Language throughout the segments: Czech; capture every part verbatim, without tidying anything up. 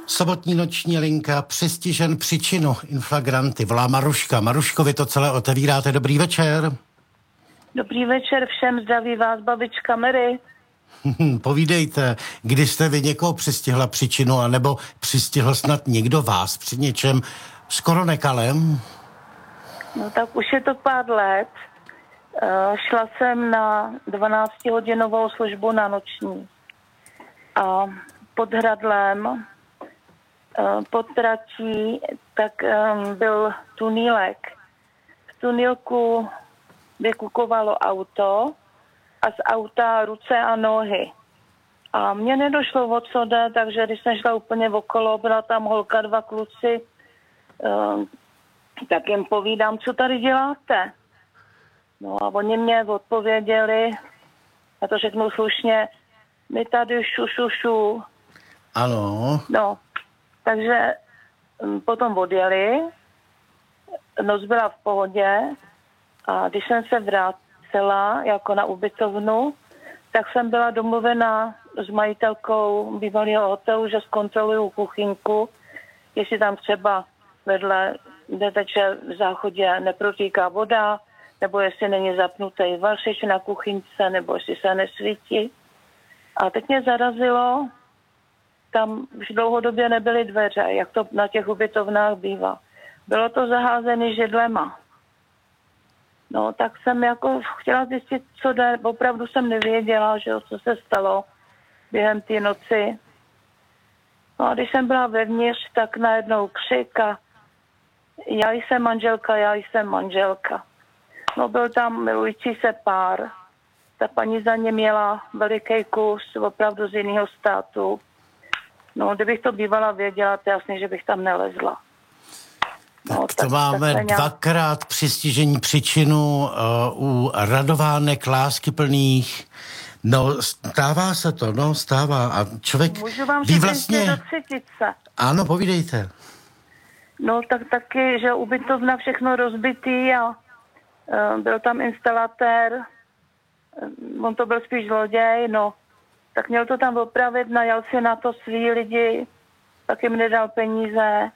Sobotní noční linka, přistižen příčinu inflagranty. Volá Maruška. Maruško, vy to celé otevíráte. Dobrý večer. Dobrý večer všem, zdraví vás babička Mary. Povídejte, kdy jste vy někoho přistihla příčinu, anebo přistihl snad někdo vás při něčem skoro nekalém? No tak už je to pár let. Uh, šla jsem na dvanáctihodinovou službu na noční. A pod Hradlem, uh, pod tratí, tak um, byl tunílek. V tunílku vykukovalo auto a z auta ruce a nohy. A mně nedošlo, o co jde, takže když jsem šla úplně okolo, byla tam holka, dva kluci, um, tak jim povídám, co tady děláte. No a oni mě odpověděli, a to řeknu slušně, my tady šu, šu, šu. Ano. No, takže potom odjeli, noc byla v pohodě a když jsem se vrátila jako na ubytovnu, tak jsem byla domluvena s majitelkou bývalého hotelu, že zkontroluju kuchyňku, jestli tam třeba vedle, kde teče v záchodě, neprotíká voda, nebo jestli není zapnutý vařič na kuchyňce, nebo jestli se nesvítí. A teď mě zarazilo, tam už dlouhodobě nebyly dveře, jak to na těch ubytovnách bývá. Bylo to zaházené židlema. No, tak jsem jako chtěla zjistit, co jde. Opravdu jsem nevěděla, že co se stalo během té noci. No a když jsem byla vevnitř, tak najednou křik a já jsem manželka, já jsem manželka. No, byl tam milující se pár. Ta paní za ně měla veliký kus, opravdu z jiného státu. No, kdybych to bývala věděla, to jasně, že bych tam nelezla. Tak no, to tak, máme tak dvakrát přistižení příčinu uh, u radovánek, lásky plných. No, stává se to, no, stává. A člověk můžu vám ví vlastně... do třetice. Ano, povídejte. No, tak taky, že ubytovna všechno rozbitý a uh, byl tam instalatér, uh, on to byl spíš zloděj, no, tak měl to tam opravit, najal si na to svý lidi, tak jim nedal peníze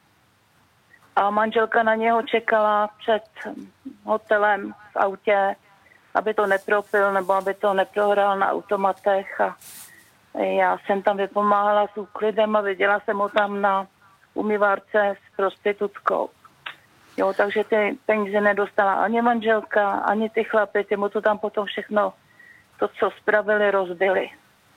a manželka na něho čekala před hotelem v autě, aby to nepropil nebo aby to neprohrál na automatech a já jsem tam vypomáhala s úklidem a viděla jsem ho tam na umývárce s prostitutkou. Jo, takže ty peníze nedostala ani manželka, ani ty chlapy, ty mu to tam potom všechno, to, co spravili, rozbili.